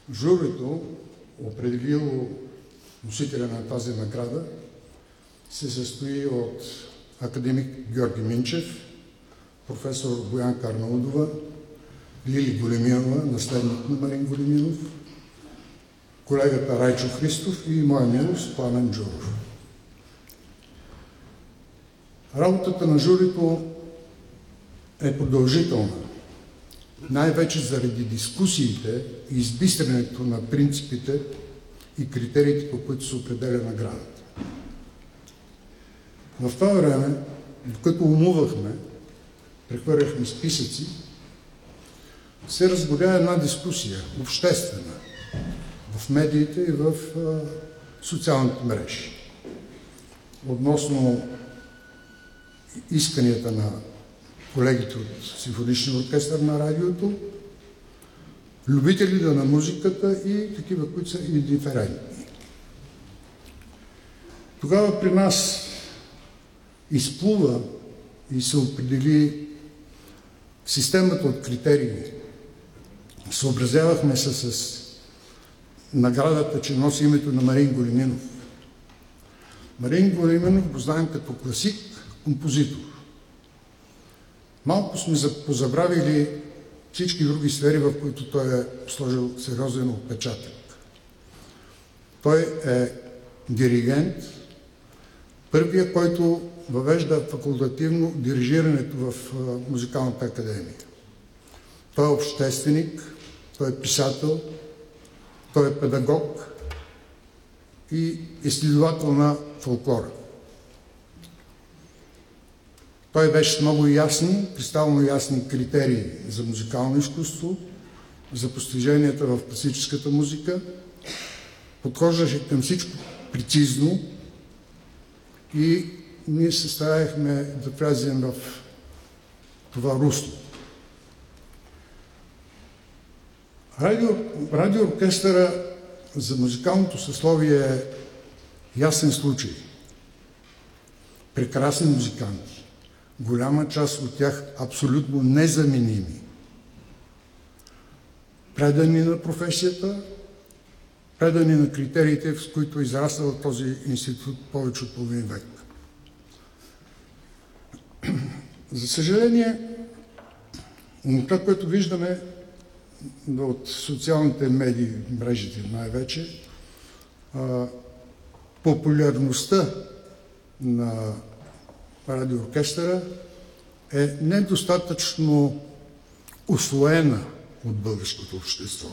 Журито, определило носителя на тази награда, се състои от академик Георги Минчев, професор Боянка Арнаудова, Лили Големинова, наследник на Марин Големинов, колегата Райчо Христов и моя милост Пламен Джуров. Работата на журито е продължителна, най-вече заради дискусиите и избистрянето на принципите и критериите, по които се определя наградата. В това време, докато умувахме, прехвърляхме списъци, се разгоря една дискусия, обществена, в медиите и в социалните мрежи, относно исканията на колегите от Симфоничния оркестър на радиото, любителите на музиката и такива, които са индиферентни. Тогава при нас изплува и се определи системата от критерии. Съобразявахме се с наградата, че носи името на Марин Големинов. Марин Големинов го знаем като класик, композитор. Малко сме позабравили всички други сфери, в които той е сложил сериозен отпечатък. Той е диригент, първият, който въвежда факултативно дирижирането в музикалната академия. Той е общественик, той е писател, той е педагог и изследовател на фолклора. Той беше с много ясни, кристално ясни критерии за музикално изкуство, за постиженията в класическата музика, подхождаше към всичко прецизно и ние се стараехме да влезем в това русло. Радиооркестъра за музикалното съсловие е ясен случай. Прекрасни музиканти, голяма част от тях абсолютно незаменими. Предани на професията, предани на критериите, с които е израснал този институт повече от половин век. За съжаление, това, което виждаме от социалните медии, мрежите най-вече, популярността на радиооркестъра е недостатъчно усвоена от българското общество.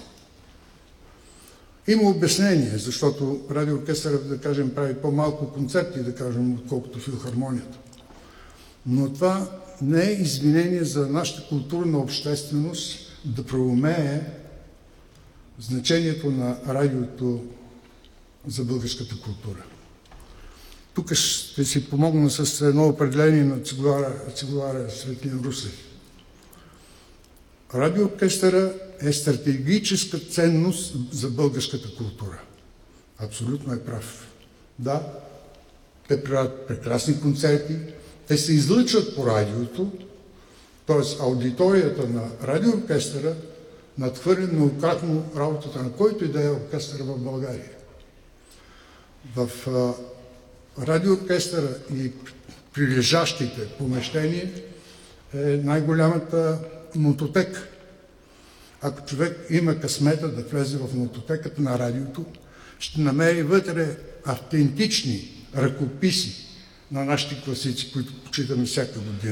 Има обяснение, защото радиооркестърът, да кажем, прави по-малко концерти, да кажем, отколкото филхармонията. Но това не е извинение за нашата културна общественост да проумее значението на радиото за българската култура. Тук ще си помогна с едно определение на цигуларя Светлин Руслев. Радиооркестъра е стратегическа ценност за българската култура. Абсолютно е прав. Да, те правят прекрасни концерти, те се излъчват по радиото, т.е. аудиторията на радиооркестъра надхвърля многократно работата на който и да е оркестър в България. В радиооркестъра и прилежащите помещения е най-голямата нототека. Ако човек има късмета да влезе в нототеката на радиото, ще намери вътре автентични ръкописи на нашите класици, които почитаме всяка година.